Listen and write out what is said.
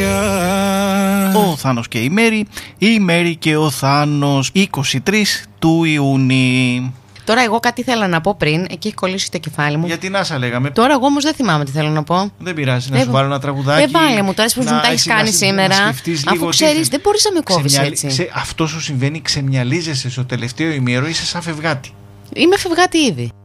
φωτιά. Ο Θάνος και η Μέρη και ο Θάνος, 23 του Ιούνιου. Τώρα εγώ κάτι ήθελα να πω πριν, εκεί έχει κολλήσει το κεφάλι μου. Γιατί να σα λέγαμε. Τώρα εγώ όμως δεν θυμάμαι τι θέλω να πω. Δεν πειράζει, να σου βάλω ένα τραγουδάκι. Βάλε μου τώρα, που μου τα έχει κάνει σήμερα. Αφού ξέρεις, δεν μπορείς να με κόβεις έτσι. Αυτό σου συμβαίνει, ξεμυαλίζεσαι στο τελευταίο ημίρο, είσαι σαν φευγάτη. Είμαι φευγάτη ήδη.